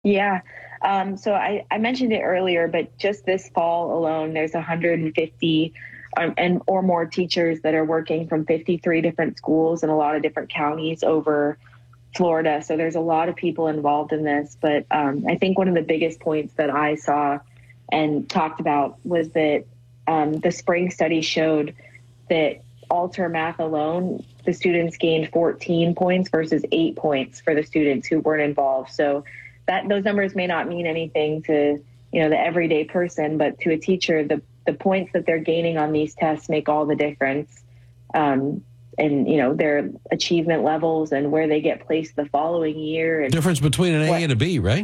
Yeah. So I mentioned it earlier, but just this fall alone, there's 150 and or more teachers that are working from 53 different schools in a lot of different counties over Florida. So there's a lot of people involved in this. But I think one of the biggest points that I saw and talked about was that the spring study showed that Alter Math alone, the students gained 14 points versus 8 points for the students who weren't involved. So that those numbers may not mean anything to, the everyday person, but to a teacher, the points that they're gaining on these tests make all the difference. And, their achievement levels and where they get placed the following year. And difference between an A and a B, right?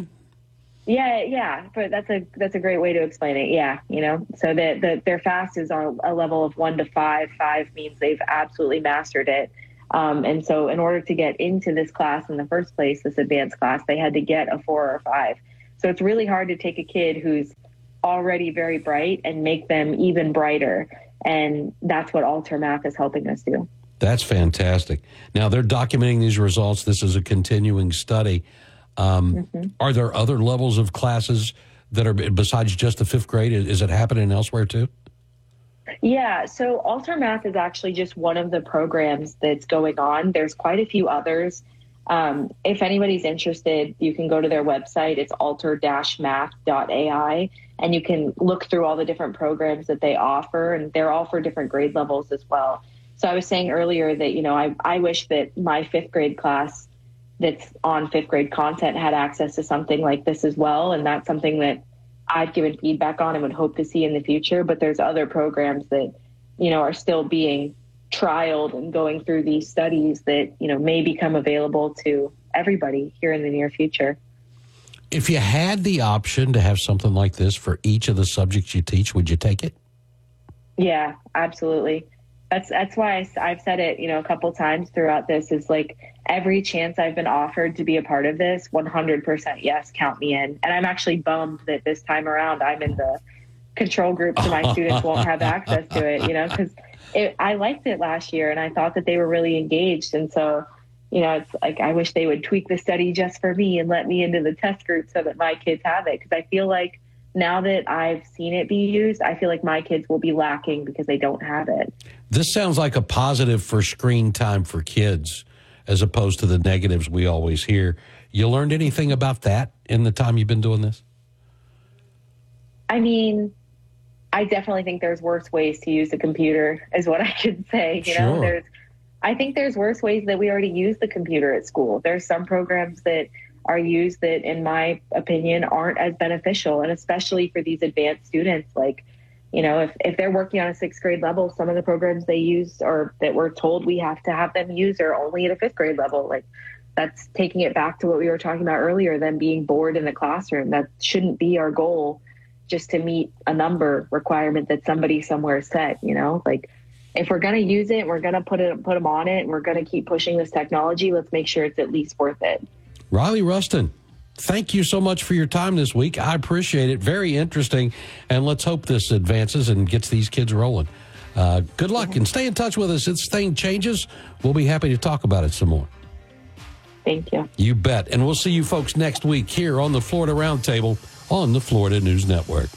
Yeah. But that's a great way to explain it. Yeah. So that their FAST is on a level of 1 to 5. 5 means they've absolutely mastered it. And so in order to get into this class in the first place, this advanced class, they had to get a 4 or 5. So it's really hard to take a kid who's already very bright and make them even brighter. And that's what Alter Math is helping us do. That's fantastic. Now, they're documenting these results. This is a continuing study. Are there other levels of classes that are besides just the fifth grade? Is it happening elsewhere too? Yeah, so Alter Math is actually just one of the programs that's going on. There's quite a few others. If anybody's interested, you can go to their website. It's alter-math.ai, and you can look through all the different programs that they offer, and they're all for different grade levels as well. So I was saying earlier that, I wish that my fifth grade class that's on fifth grade content had access to something like this as well, and that's something that I've given feedback on and would hope to see in the future. But there's other programs that, are still being trialed and going through these studies that, may become available to everybody here in the near future. If you had the option to have something like this for each of the subjects you teach, would you take it? Yeah, absolutely. That's why I've said it, a couple times throughout this is like every chance I've been offered to be a part of this, 100% yes, count me in. And I'm actually bummed that this time around I'm in the control group so my students won't have access to it, because I liked it last year and I thought that they were really engaged. And so, it's like I wish they would tweak the study just for me and let me into the test group so that my kids have it. Because I feel like now that I've seen it be used, I feel like my kids will be lacking because they don't have it. This sounds like a positive for screen time for kids as opposed to the negatives we always hear. You learned anything about that in the time you've been doing this? I mean, I definitely think there's worse ways to use a computer is what I could say. Sure. I think there's worse ways that we already use the computer at school. There's some programs that are used that, in my opinion, aren't as beneficial. And especially for these advanced students, like, if they're working on a sixth grade level, some of the programs they use or that we're told we have to have them use are only at a fifth grade level. Like, that's taking it back to what we were talking about earlier, them being bored in the classroom. That shouldn't be our goal, just to meet a number requirement that somebody somewhere set, like if we're going to use it, we're going to put them on it, and we're going to keep pushing this technology, let's make sure it's at least worth it. Riley Rustin, thank you so much for your time this week. I appreciate it. Very interesting. And let's hope this advances and gets these kids rolling. Good luck and stay in touch with us. If this thing changes, we'll be happy to talk about it some more. Thank you. You bet. And we'll see you folks next week here on the Florida Roundtable on the Florida News Network.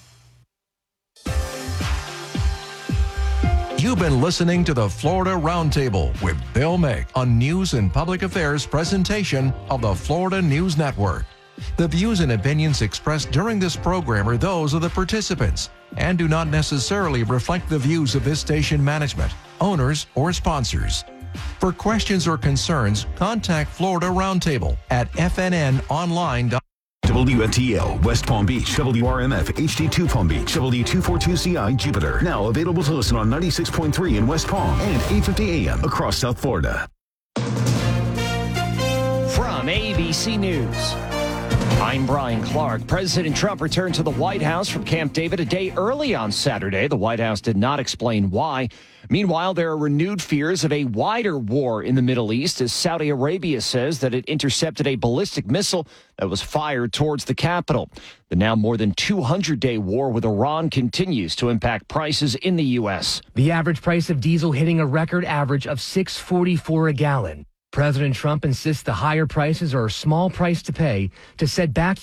You've been listening to the Florida Roundtable with Bill Mick, a news and public affairs presentation of the Florida News Network. The views and opinions expressed during this program are those of the participants and do not necessarily reflect the views of this station management, owners, or sponsors. For questions or concerns, contact Florida Roundtable at fnnonline.com. WNTL, West Palm Beach, WRMF, HD2 Palm Beach, W242CI, Jupiter. Now available to listen on 96.3 in West Palm and 850 AM across South Florida. From ABC News, I'm Brian Clark. President Trump returned to the White House from Camp David a day early on Saturday. The White House did not explain why. Meanwhile, there are renewed fears of a wider war in the Middle East as Saudi Arabia says that it intercepted a ballistic missile that was fired towards the capital. The now more than 200-day war with Iran continues to impact prices in the U.S. The average price of diesel hitting a record average of $6.44 a gallon. President Trump insists the higher prices are a small price to pay to set back